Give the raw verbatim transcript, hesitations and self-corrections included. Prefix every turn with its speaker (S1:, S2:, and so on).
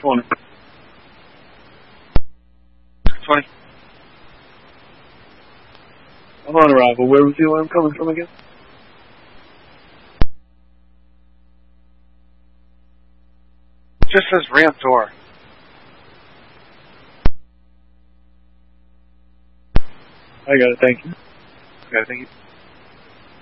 S1: twenty. twenty. I'm on arrival. Where was you where I'm coming from again?
S2: It just says ramp door.
S1: I got it, thank you.
S2: Okay, thank you.